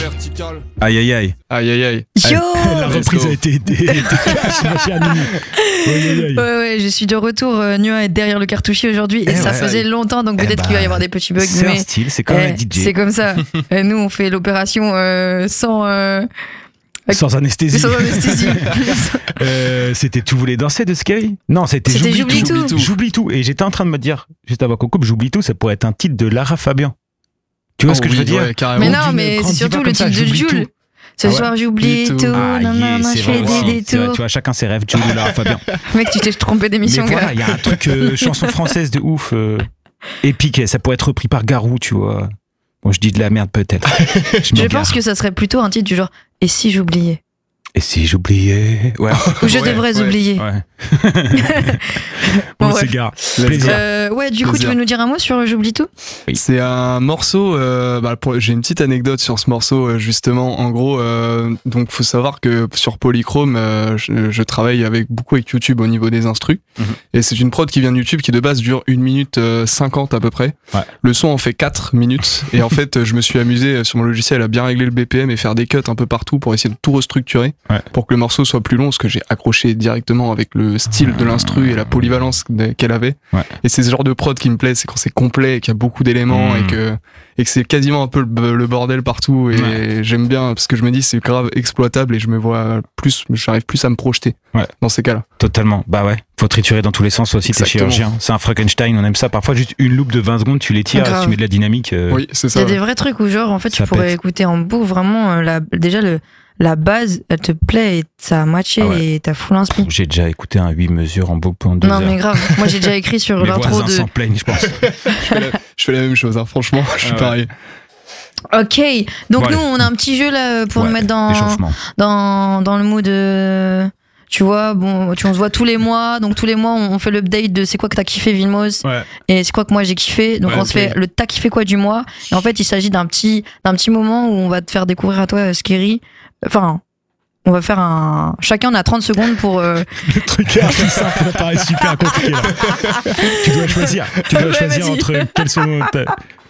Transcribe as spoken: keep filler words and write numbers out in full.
Vertical. Aïe aïe aïe. Aïe aïe aïe. Yo La reprise a été été- été cash, ma chère Nini. Aïe, aïe, aïe. Ouais, ouais, je suis de retour. Euh, Nua est derrière le cartouchier aujourd'hui et Eh ça ouais. faisait longtemps, donc Eh peut-être bah, qu'il va y avoir des petits bugs. C'est un Mais style, c'est comme eh, un D J. c'est comme ça. Et nous, on fait l'opération euh, sans, euh, Sans anesthésie. sans anesthésie. Euh, c'était Tu voulais danser de Sky? Non, c'était C'était J'oublie J'oublie tout. tout. J'oublie tout. Et j'étais en train de me dire, juste avant qu'on coupe, J'oublie tout, ça pourrait être un titre de Lara Fabian. Tu vois Oh ce que oui, je veux dire? ouais, carrément. Mais Ou non, d'une mais grande c'est surtout diva le comme ça, titre de J'oublie Jules. tout. Ce Ah ouais. soir, j'oublie Du tout. tout. Ah, Non, non, yeah, non, c'est je fais vrai des aussi. C'est vrai, détours. tu vois, chacun ses rêves, Jules ou Lara Fabian. Mec, tu t'es trompé Mais d'émission, voilà, gars. il y a un truc, euh, chanson française de ouf, euh, épique. Ça pourrait être repris par Garou, tu vois. Bon, je dis de la merde peut-être. Je m'égare. pense que ça serait plutôt un titre du genre Et si j'oubliais? Et si j'oubliais? Ouais. Ou je Ouais, devrais ouais. oublier. Ouais. Bon, On bref. s'égare. Let's Plaisir. go. Euh, ouais, du coup, Plaisir. tu veux nous dire un mot sur J'oublie tout? C'est un morceau. Euh, bah, pour- j'ai une petite anecdote sur ce morceau euh, justement. En gros, euh, donc faut savoir que sur Polychrome, euh, je, je travaille avec beaucoup avec YouTube au niveau des instrus. Mhm. Et c'est une prod qui vient de YouTube qui de base dure une minute euh, cinquante à peu près. Ouais. Le son en fait quatre minutes. Et en fait, euh, je me suis amusé euh, sur mon logiciel à bien régler le B P M et faire des cuts un peu partout pour essayer de tout restructurer Ouais. pour que le morceau soit plus long, parce que j'ai accroché directement avec le style de l'instru et la polyvalence de- qu'elle avait. Ouais. Et c'est ce genre de prod qui me plaît, c'est quand c'est complet et qu'il y a beaucoup d'éléments Mmh. et que et que c'est quasiment un peu le, le bordel partout. Et Ouais. j'aime bien parce que je me dis c'est grave exploitable et je me vois plus, j'arrive plus à me projeter Ouais. dans ces cas-là. Totalement. Bah ouais. Faut triturer dans tous les sens aussi, t'es Exactement. chirurgien. C'est un Frankenstein, on aime ça. Parfois, juste une loupe de vingt secondes, tu les tires, Grave. tu mets de la dynamique. euh, Oui, c'est Il y ça. a des ouais. vrais trucs où, genre, en fait, tu Ça pourrais pète. écouter en boucle vraiment euh, la, déjà le, la base, elle te plaît et ça a matché Ah ouais. et t'as full inspi. J'ai déjà écouté un huit mesures en boucle pendant deux Non, heures. mais grave. Moi, j'ai déjà écrit sur Les l'intro voisins de. s'en plaignent, je pense. je, fais la, je fais la même chose, hein. Franchement, je suis Ah ouais. pareil. Ok. Donc, Ouais. nous, on a un petit jeu là pour Ouais, nous mettre dans, Échauffement. dans, dans le mood. euh, Tu vois, bon, tu, on se voit tous les mois. Donc, tous les mois, on, on fait l'update de c'est quoi que t'as kiffé, Vilmos. Ouais. Et c'est quoi que moi j'ai kiffé. Donc Ouais, on ok. se fait le t'as kiffé quoi du mois. Et en fait, il s'agit d'un petit, d'un petit moment où on va te faire découvrir à toi euh, Scary. Enfin, on va faire un. Chacun on a trente secondes pour. euh, Le truc est assez simple, ça paraît super compliqué là. Tu dois choisir. Tu dois Ouais, choisir vas-y. entre quels sont. ta-